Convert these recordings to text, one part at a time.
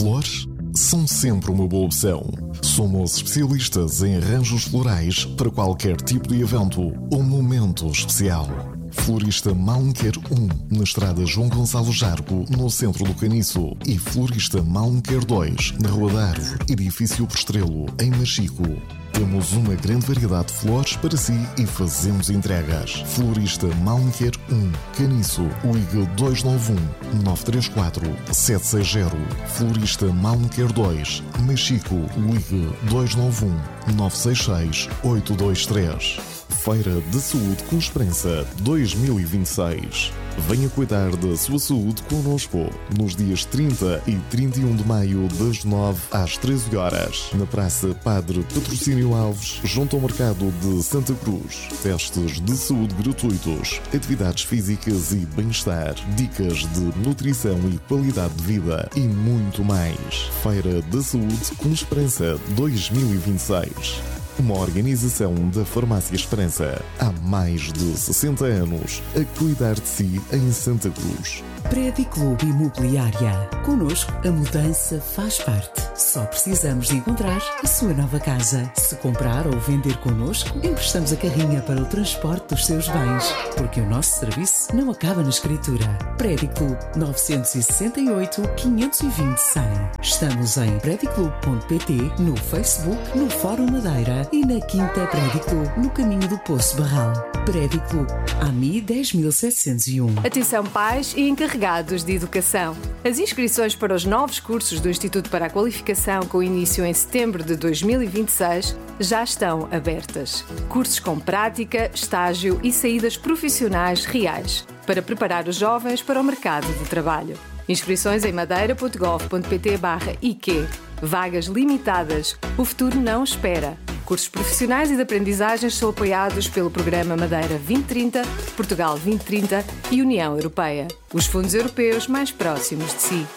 Flores são sempre uma boa opção. Somos especialistas em arranjos florais para qualquer tipo de evento ou momento especial. Florista Malmequer 1, na estrada João Gonçalo Jargo, no centro do Caniço. E Florista Malmequer 2, na Rua da Árvore, edifício Postrelo, em Machico. Temos uma grande variedade de flores para si e fazemos entregas. Florista Malmequer 1, Caniço, ligue 291-934-760. Florista Malmequer 2, Machico, ligue 291-966-823. Feira de Saúde com Esperança 2026. Venha cuidar da sua saúde connosco nos dias 30 e 31 de maio, das 9 às 13 horas, na Praça Padre Patrocínio Alves, junto ao Mercado de Santa Cruz. Testes de saúde gratuitos, atividades físicas e bem-estar, dicas de nutrição e qualidade de vida e muito mais. Feira da Saúde com Esperança 2026. Uma organização da Farmácia Esperança. Há mais de 60 anos a cuidar de si em Santa Cruz. Prédio Clube Imobiliária. Connosco, a mudança faz parte. Só precisamos de encontrar a sua nova casa. Se comprar ou vender connosco, emprestamos a carrinha para o transporte dos seus bens. Porque o nosso serviço não acaba na escritura. Prédio Clube 968 520 100. Estamos em prediclube.pt, no Facebook, no Fórum Madeira e na Quinta Prédio Clube, no caminho do Poço Barral. Prédio Clube, AMI 10701. Atenção pais e encarregados de educação. As inscrições para os novos cursos do Instituto para a Qualificação, com início em setembro de 2026, já estão abertas. Cursos com prática, estágio e saídas profissionais reais, para preparar os jovens para o mercado de trabalho. Inscrições em madeira.gov.pt/IQ. Vagas limitadas. O futuro não espera. Cursos profissionais e de aprendizagens são apoiados pelo Programa Madeira 2030, Portugal 2030 e União Europeia. Os fundos europeus mais próximos de si.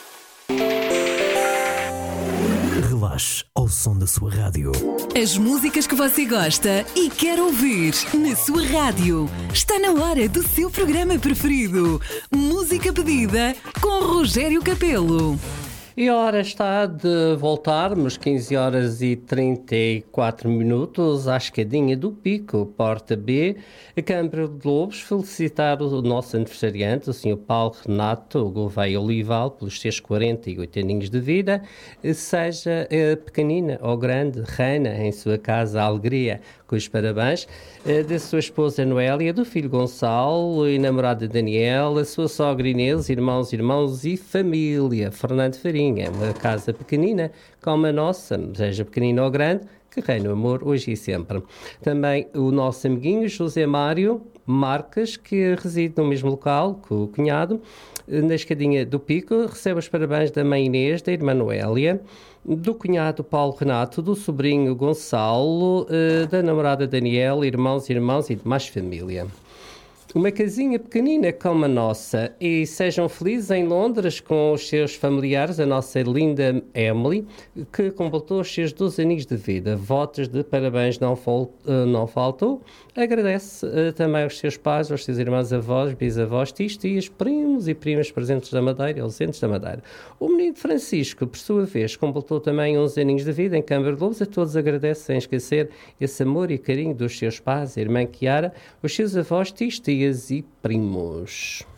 Relaxe ao som da sua rádio. As músicas que você gosta e quer ouvir na sua rádio. Está na hora do seu programa preferido. Música pedida com Rogério Capelo. E a hora está de voltarmos, 15 horas e 34 minutos, à escadinha do Pico, Porta B, a Câmara de Lobos, felicitar o nosso aniversariante, o Sr. Paulo Renato Gouveia Olival, pelos seus 48 aninhos de vida, seja pequenina ou grande, reina em sua casa a alegria, com os parabéns, da sua esposa Noélia, do filho Gonçalo e namorada Daniel, a sua sogra Inês, irmãos e família, Fernando Farinha, uma casa pequenina como a nossa, seja pequenina ou grande, que reina o amor hoje e sempre. Também o nosso amiguinho José Mário Marques, que reside no mesmo local que o cunhado, na escadinha do Pico, recebe os parabéns da mãe Inês, da irmã Noélia, do cunhado Paulo Renato, do sobrinho Gonçalo, da namorada Daniel, irmãos e demais família. Uma casinha pequenina como a nossa, e sejam felizes em Londres com os seus familiares, a nossa linda Emily, que completou os seus 12 aninhos de vida. Votos de parabéns não faltou. Agradece também aos seus pais, aos seus irmãos, avós, bisavós, tios, tias, primos e primas presentes da Madeira, ausentes da Madeira. O menino Francisco, por sua vez, completou também 11 aninhos de vida em Câmara de Lobos. A todos agradece sem esquecer esse amor e carinho dos seus pais, a irmã Chiara, os seus avós, tios, tias e primos.